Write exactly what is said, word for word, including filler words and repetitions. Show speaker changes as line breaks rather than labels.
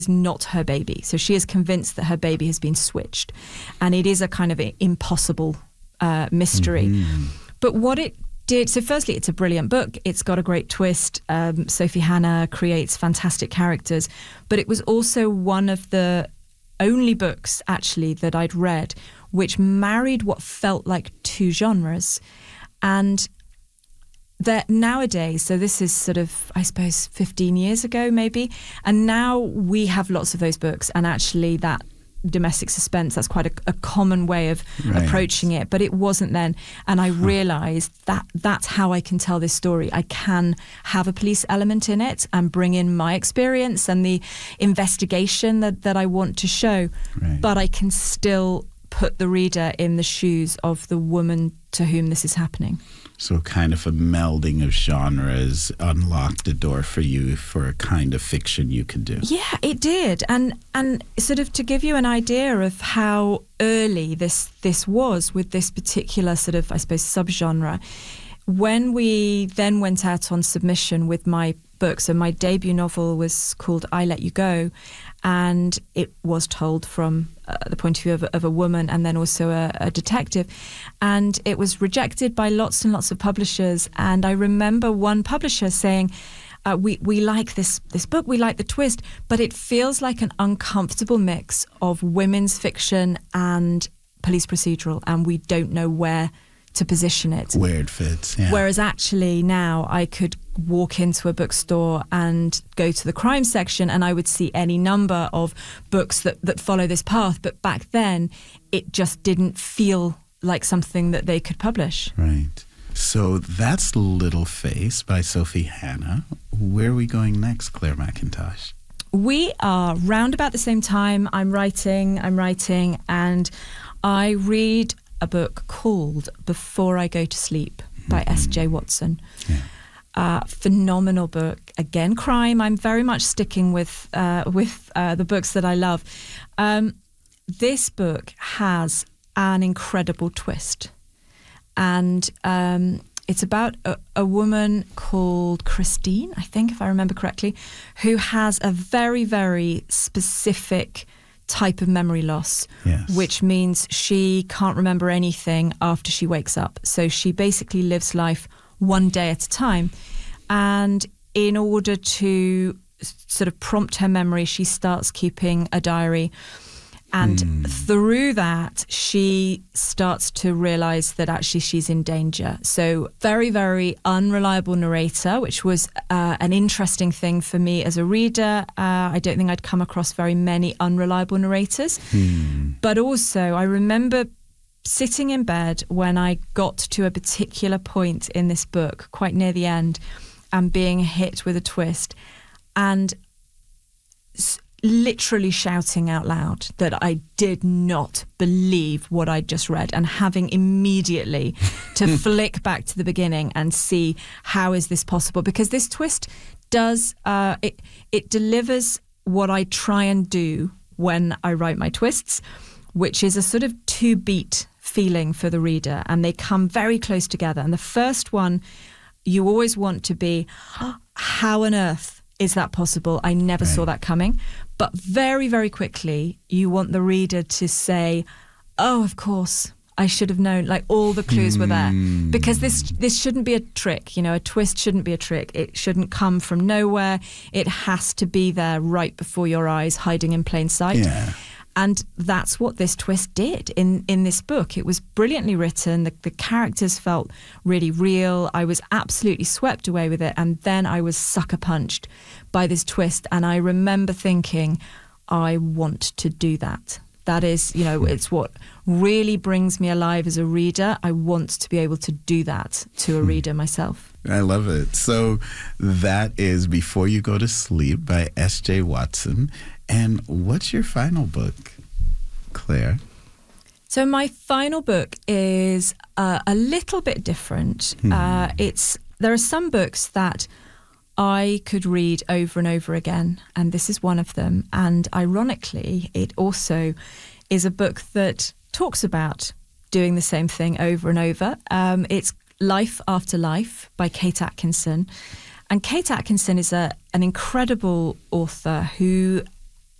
not her baby. So she is convinced that her baby has been switched. And it is a kind of impossible uh, mystery. Mm-hmm. But what it did, so firstly, it's a brilliant book. It's got a great twist. Um, Sophie Hannah creates fantastic characters. But it was also one of the only books, actually, that I'd read which married what felt like two genres. And that nowadays, so this is sort of, I suppose, fifteen years ago maybe, and now we have lots of those books, and actually that domestic suspense, that's quite a, a common way of right. approaching it, but it wasn't then. And I realised that that's how I can tell this story. I can have a police element in it and bring in my experience and the investigation that, that I want to show, right. but I can still put the reader in the shoes of the woman to whom this is happening.
So kind of a melding of genres unlocked the door for you for a kind of fiction you could do.
Yeah, it did. And and sort of to give you an idea of how early this this was with this particular sort of, I suppose, subgenre, when we then went out on submission with my book, so my debut novel was called I Let You Go, and it was told from uh, the point of view of, of a woman and then also a, a detective, and it was rejected by lots and lots of publishers. And I remember one publisher saying, uh, we, we like this, this book, we like the twist, but it feels like an uncomfortable mix of women's fiction and police procedural, and we don't know where to position it.
Where it fits, yeah.
Whereas actually now I could walk into a bookstore and go to the crime section and I would see any number of books that, that follow this path. But back then, it just didn't feel like something that they could publish.
Right. So that's Little Face by Sophie Hannah. Where are we going next, Claire McIntosh?
We are round about the same time. I'm writing, I'm writing, and I read a book called Before I Go to Sleep by mm-hmm. S J Watson. Yeah. Uh, phenomenal book. Again, crime. I'm very much sticking with uh, with uh, the books that I love. Um, this book has an incredible twist. And um, it's about a, a woman called Christine, I think, if I remember correctly, who has a very, very specific type of memory loss, yes. which means she can't remember anything after she wakes up. So she basically lives life one day at a time. And in order to sort of prompt her memory, she starts keeping a diary. And mm. through that, she starts to realise that actually she's in danger. So very, very unreliable narrator, which was uh, an interesting thing for me as a reader. Uh, I don't think I'd come across very many unreliable narrators. Mm. But also, I remember sitting in bed when I got to a particular point in this book, quite near the end, and being hit with a twist. And literally shouting out loud that I did not believe what I'd just read, and having immediately to flick back to the beginning and see how is this possible, because this twist does uh, it it delivers what I try and do when I write my twists, which is a sort of two beat feeling for the reader, and they come very close together. And the first one, you always want to be, oh, how on earth is that possible? I never right. saw that coming. But very, very quickly, you want the reader to say, oh, of course, I should have known, like all the clues mm. were there. Because this this shouldn't be a trick, you know, a twist shouldn't be a trick. It shouldn't come from nowhere. It has to be there right before your eyes, hiding in plain sight.
Yeah.
And that's what this twist did in, in this book. It was brilliantly written. The, the characters felt really real. I was absolutely swept away with it. And then I was sucker punched by this twist. And I remember thinking, I want to do that. That is, you know, it's what really brings me alive as a reader. I want to be able to do that to a reader myself.
I love it. So that is Before You Go to Sleep by S J Watson. And what's your final book, Claire?
So my final book is uh, a little bit different. Hmm. Uh, it's there are some books that I could read over and over again, and this is one of them. And ironically, it also is a book that talks about doing the same thing over and over. Um, it's Life After Life by Kate Atkinson. And Kate Atkinson is a, an incredible author who